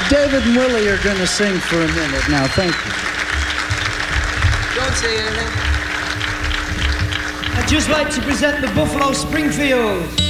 David and Willie are going to sing for a minute now. Thank you. Don't say anything. I'd just like to present the Buffalo Springfield.